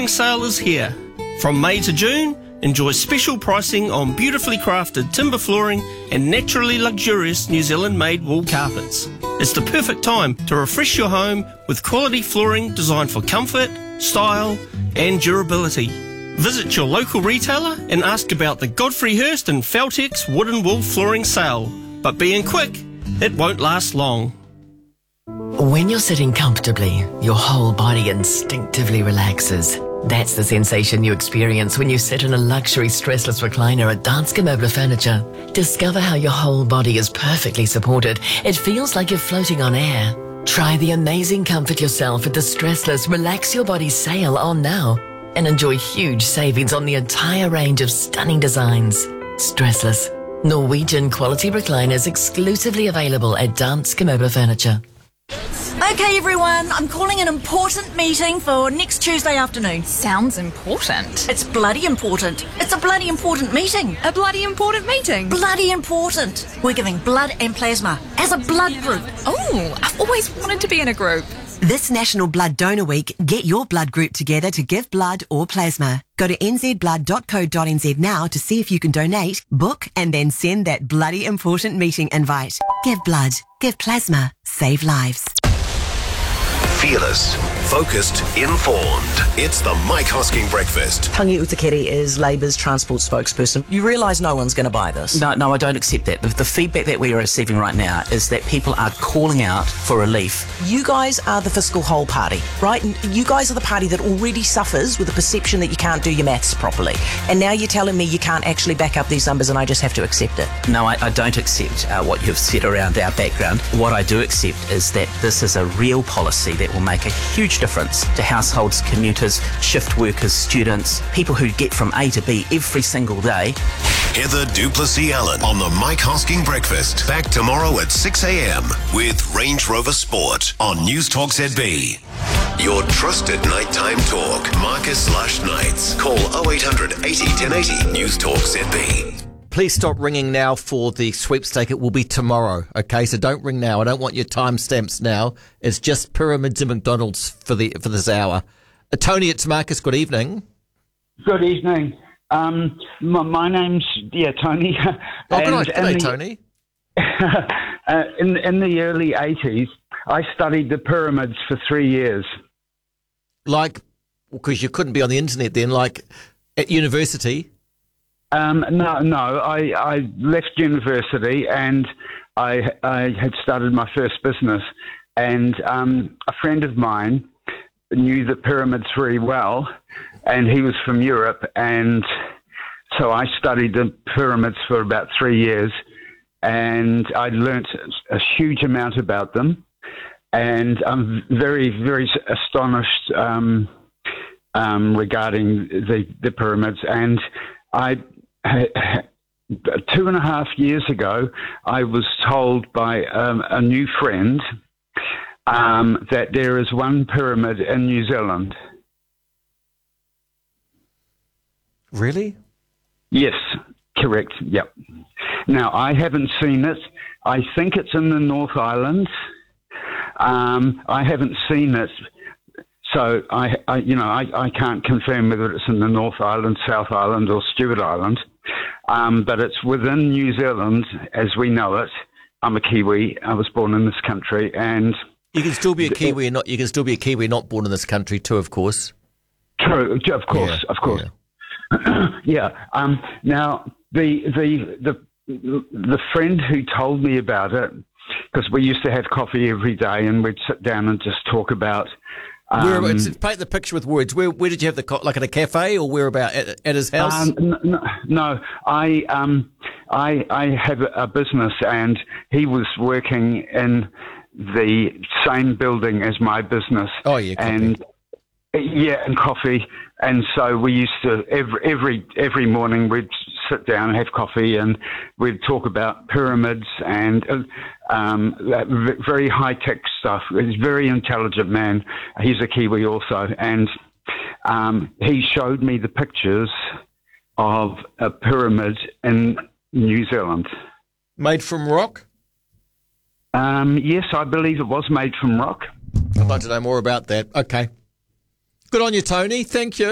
flooring sale is here. From May to June, enjoy special pricing on beautifully crafted timber flooring and naturally luxurious New Zealand-made wool carpets. It's the perfect time to refresh your home with quality flooring designed for comfort, style and durability. Visit your local retailer and ask about the Godfrey Hirst and Feltex Wood and Wool Flooring Sale. But being quick, it won't last long. When you're sitting comfortably, your whole body instinctively relaxes. That's the sensation you experience when you sit in a luxury stressless recliner at Danske Møbler Furniture. Discover how your whole body is perfectly supported. It feels like you're floating on air. Try the amazing comfort yourself at the stressless Relax Your Body sale on now and enjoy huge savings on the entire range of stunning designs. Stressless, Norwegian quality recliners exclusively available at Danske Møbler Furniture. Okay, everyone, I'm calling an important meeting for next Tuesday afternoon. Sounds important. It's bloody important. It's a bloody important meeting. A bloody important meeting? Bloody important. We're giving blood and plasma as a blood group. Oh, I've always wanted to be in a group. This National Blood Donor Week, get your blood group together to give blood or plasma. Go to nzblood.co.nz now to see if you can donate, book and then send that bloody important meeting invite. Give blood, give plasma, save lives. Fearless, focused, informed. It's the Mike Hosking Breakfast. Tangi Utakere is Labour's transport spokesperson. You realise no one's going to buy this? No, I don't accept that. The feedback that we are receiving right now is that people are calling out for relief. You guys are the fiscal whole party, right? You guys are the party that already suffers with the perception that you can't do your maths properly. And now you're telling me you can't actually back up these numbers and I just have to accept it. No, I don't accept what you've said around our background. What I do accept is that this is a real policy that will make a huge difference to households, commuters, shift workers, students, people who get from A to B every single day. Heather Duplessis-Allen on the Mike Hosking Breakfast. Back tomorrow at 6 a.m. with Range Rover Sport on News Talk ZB. Your trusted nighttime talk. Marcus/Knights. Call 0800 80 1080 News Talk ZB. Please stop ringing now for the sweepstake. It will be tomorrow, okay? So don't ring now. I don't want your timestamps now. It's just pyramids and McDonald's for this hour. Tony, it's Marcus. Good evening. Good evening. My name's Tony. Oh, good day, Tony. In the early 80s, I studied the pyramids for 3 years. Like, because you couldn't be on the internet then, like at university? No. I left university and I had started my first business. And a friend of mine knew the pyramids very well, and he was from Europe. And so I studied the pyramids for about 3 years, and I learnt a huge amount about them. And I'm very, very astonished regarding the pyramids. And 2.5 years ago, I was told by a new friend that there is one pyramid in New Zealand. Really? Yes, correct. Yep. Now, I haven't seen it. I think it's in the North Island. I haven't seen it. So I can't confirm whether it's in the North Island, South Island, or Stewart Island, but it's within New Zealand as we know it. I'm a Kiwi. I was born in this country, and you can still be a Kiwi, not born in this country too, of course. True, of course, of course. Yeah. Now the friend who told me about it, because we used to have coffee every day, and we'd sit down and just talk about. Paint the picture with words. Where did you have like at a cafe or where about at his house? No. I have a business, and he was working in the same building as my business. Oh yeah, and coffee. And so we used to every morning we'd sit down and have coffee, and we'd talk about pyramids and very high tech stuff. He's a very intelligent man. He's a Kiwi also, and he showed me the pictures of a pyramid in New Zealand. Made from rock? Yes, I believe it was made from rock. I'd like to know more about that. Okay. Good on you, Tony. Thank you.